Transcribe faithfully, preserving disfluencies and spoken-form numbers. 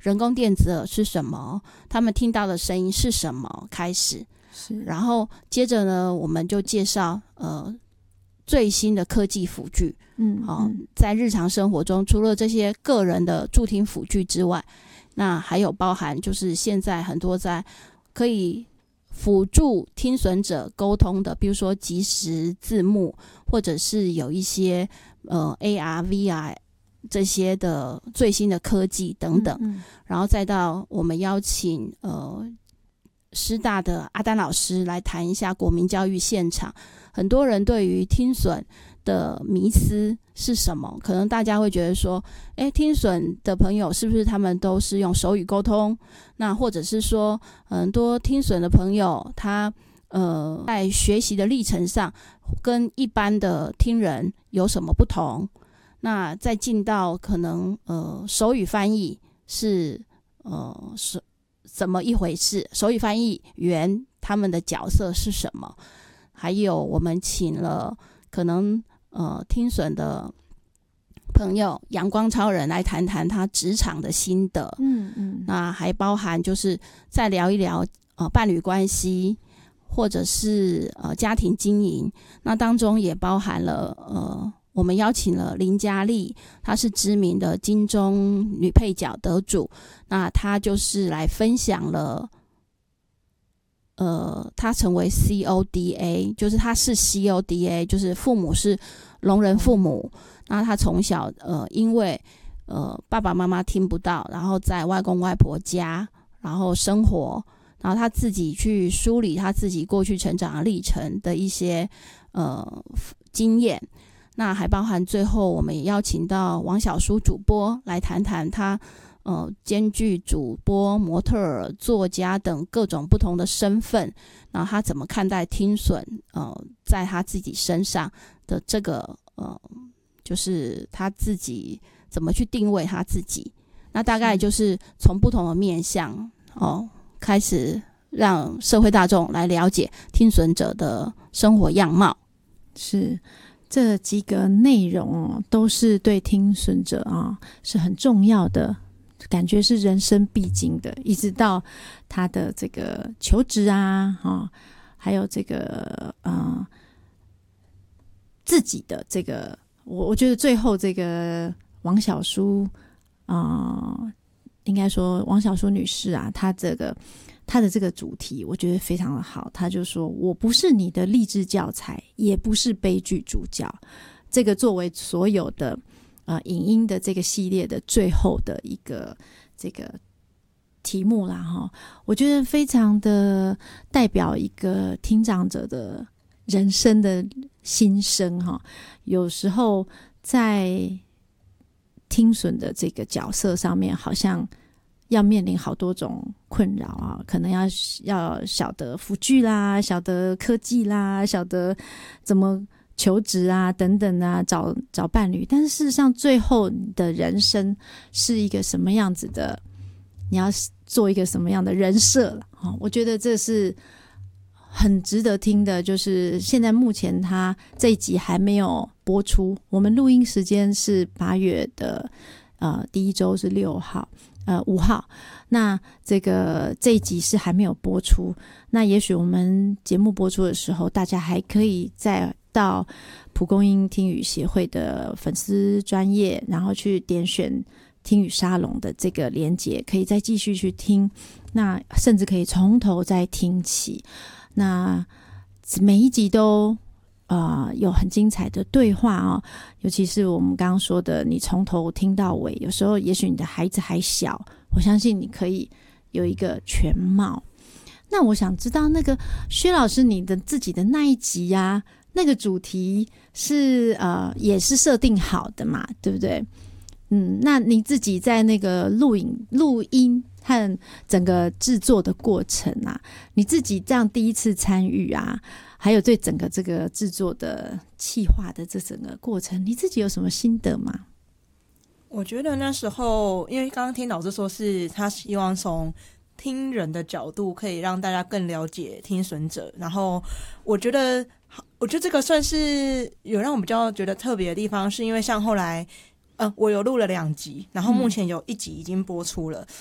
人工电子耳是什么，他们听到的声音是什么开始， 是， 然后接着呢，我们就介绍呃最新的科技辅具。 嗯， 好、 嗯在日常生活中，除了这些个人的助听辅具之外，那还有包含就是现在很多在可以辅助听损者沟通的，比如说即时字幕，或者是有一些呃 A R、V R 这些的最新的科技等等， 嗯嗯然后再到我们邀请呃师大的阿丹老师来谈一下国民教育现场，很多人对于听损的迷思是什么？可能大家会觉得说，诶，听损的朋友是不是他们都是用手语沟通？那或者是说，很多听损的朋友，他呃在学习的历程上跟一般的听人有什么不同？那再进到可能呃手语翻译是呃是怎么一回事？手语翻译员他们的角色是什么？还有我们请了可能呃听损的朋友阳光超人来谈谈他职场的心得， 嗯嗯， 那还包含就是再聊一聊呃伴侣关系，或者是呃家庭经营，那当中也包含了呃我们邀请了林嘉丽，她是知名的金钟女配角得主，那她就是来分享了呃，他成为 C O D A， 就是他是 C O D A， 就是父母是聋人父母。那他从小呃，因为呃爸爸妈妈听不到，然后在外公外婆家，然后生活，然后他自己去梳理他自己过去成长的历程的一些呃经验。那还包含最后我们也邀请到王小叔主播来谈谈他。呃，兼具主播、模特儿、作家等各种不同的身份，然后他怎么看待听损？呃，在他自己身上的这个呃，就是他自己怎么去定位他自己？那大概就是从不同的面向哦，开始让社会大众来了解听损者的生活样貌。 是。这几个内容都是对听损者啊是很重要的。感觉是人生必经的，一直到他的这个求职啊，哦、还有这个呃自己的这个，我我觉得最后这个王小叔啊、呃，应该说王小叔女士啊，她这个她的这个主题，我觉得非常的好。她就说：“我不是你的励志教材，也不是悲剧主角。”这个作为所有的。呃，影音的这个系列的最后的一个这个题目啦，哈，我觉得非常的代表一个听障者的人生的心声哈。有时候在听损的这个角色上面，好像要面临好多种困扰啊，可能要要晓得辅具啦，晓得科技啦，晓得怎么。求职啊，等等啊，找找伴侣，但是事实上，最后的人生是一个什么样子的？你要做一个什么样的人设了？哦，我觉得这是很值得听的。就是现在目前他这一集还没有播出，我们录音时间是八月的呃第一周是六号，呃五号。那这个这一集是还没有播出，那也许我们节目播出的时候，大家还可以在。到蒲公英听语协会的粉丝专页，然后去点选听语沙龙的这个连结，可以再继续去听，那甚至可以从头再听起。那每一集都呃有很精彩的对话哦，尤其是我们刚刚说的，你从头听到尾，有时候也许你的孩子还小，我相信你可以有一个全貌。那我想知道那个薛老师你的自己的那一集啊，那个主题是呃也是设定好的嘛，对不对？嗯，那你自己在那个录影、录音和整个制作的过程啊，你自己这样第一次参与啊，还有对整个这个制作的企划的这整个过程，你自己有什么心得吗？ 我觉得那时候，因为刚刚听老师说是他希望从听人的角度可以让大家更了解听损者，然后我觉得我觉得这个算是有让我比较觉得特别的地方，是因为像后来呃，我有录了两集，然后目前有一集已经播出了、嗯、